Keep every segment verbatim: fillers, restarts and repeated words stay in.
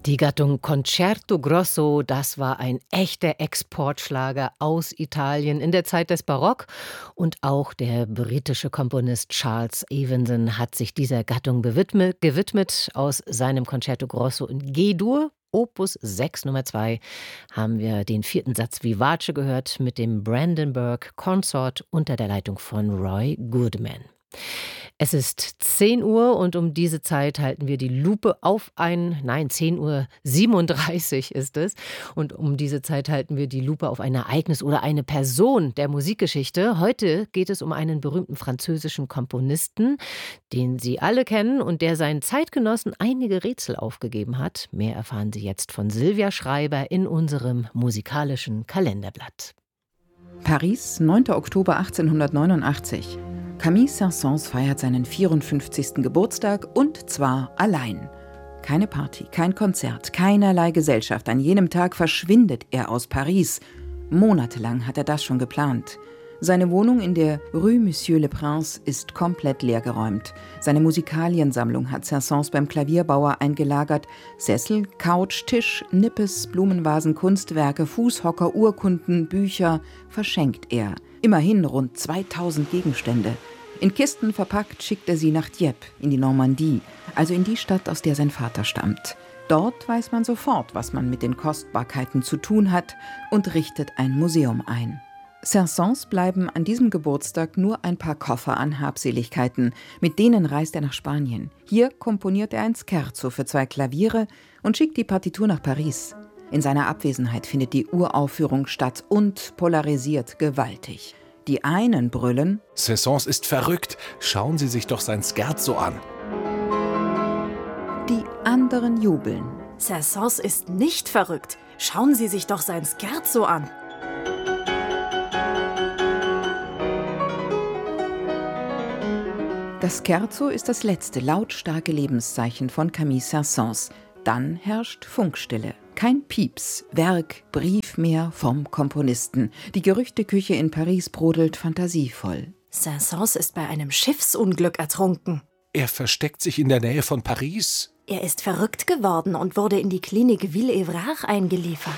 Die Gattung Concerto Grosso, das war ein echter Exportschlager aus Italien in der Zeit des Barock. Und auch der britische Komponist Charles Evenson hat sich dieser Gattung bewidmet, gewidmet. Aus seinem Concerto Grosso in G-Dur, Opus sechs Nummer zwei, haben wir den vierten Satz Vivace gehört mit dem Brandenburg Consort unter der Leitung von Roy Goodman. Es ist zehn Uhr und um diese Zeit halten wir die Lupe auf ein, nein, zehn Uhr siebenunddreißig ist es. Und um diese Zeit halten wir die Lupe auf ein Ereignis oder eine Person der Musikgeschichte. Heute geht es um einen berühmten französischen Komponisten, den Sie alle kennen und der seinen Zeitgenossen einige Rätsel aufgegeben hat. Mehr erfahren Sie jetzt von Silvia Schreiber in unserem musikalischen Kalenderblatt. Paris, neunter Oktober achtzehnhundertneunundachtzig. Camille Saint-Saëns feiert seinen vierundfünfzigsten Geburtstag und zwar allein. Keine Party, kein Konzert, keinerlei Gesellschaft. An jenem Tag verschwindet er aus Paris. Monatelang hat er das schon geplant. Seine Wohnung in der Rue Monsieur le Prince ist komplett leergeräumt. Seine Musikaliensammlung hat Saint-Saëns beim Klavierbauer eingelagert. Sessel, Couch, Tisch, Nippes, Blumenvasen, Kunstwerke, Fußhocker, Urkunden, Bücher verschenkt er. Immerhin rund zweitausend Gegenstände. In Kisten verpackt schickt er sie nach Dieppe, in die Normandie, also in die Stadt, aus der sein Vater stammt. Dort weiß man sofort, was man mit den Kostbarkeiten zu tun hat und richtet ein Museum ein. Saint-Saëns bleiben an diesem Geburtstag nur ein paar Koffer an Habseligkeiten. Mit denen reist er nach Spanien. Hier komponiert er ein Scherzo für zwei Klaviere und schickt die Partitur nach Paris. In seiner Abwesenheit findet die Uraufführung statt und polarisiert gewaltig. Die einen brüllen: Saint-Saëns ist verrückt, schauen Sie sich doch sein Scherzo an. Die anderen jubeln. Saint-Saëns ist nicht verrückt, schauen Sie sich doch sein Scherzo an. Das Scherzo ist das letzte lautstarke Lebenszeichen von Camille Saint-Saëns. Dann herrscht Funkstille. Kein Pieps, Werk, Brief mehr vom Komponisten. Die Gerüchteküche in Paris brodelt fantasievoll. Saint-Saëns ist bei einem Schiffsunglück ertrunken. Er versteckt sich in der Nähe von Paris. Er ist verrückt geworden und wurde in die Klinik Ville-Évrard eingeliefert.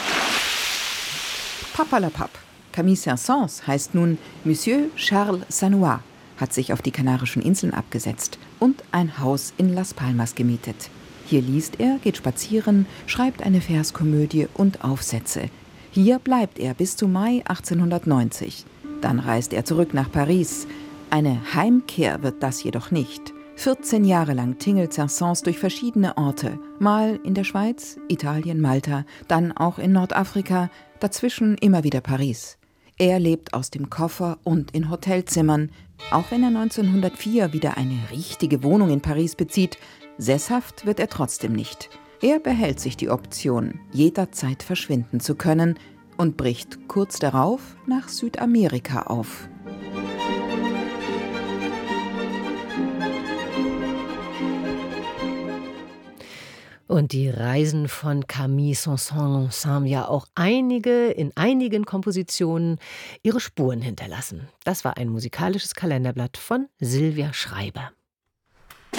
Papalapap. Camille Saint-Saëns heißt nun Monsieur Charles Sannois, hat sich auf die Kanarischen Inseln abgesetzt und ein Haus in Las Palmas gemietet. Hier liest er, geht spazieren, schreibt eine Verskomödie und Aufsätze. Hier bleibt er bis zu Mai achtzehnhundertneunzig. Dann reist er zurück nach Paris. Eine Heimkehr wird das jedoch nicht. vierzehn Jahre lang tingelt Saint-Saëns durch verschiedene Orte. Mal in der Schweiz, Italien, Malta, dann auch in Nordafrika, dazwischen immer wieder Paris. Er lebt aus dem Koffer und in Hotelzimmern. Auch wenn er neunzehnhundertvier wieder eine richtige Wohnung in Paris bezieht, sesshaft wird er trotzdem nicht. Er behält sich die Option, jederzeit verschwinden zu können und bricht kurz darauf nach Südamerika auf. Und die Reisen von Camille Saint-Saëns haben ja auch einige, in einigen Kompositionen ihre Spuren hinterlassen. Das war ein musikalisches Kalenderblatt von Silvia Schreiber.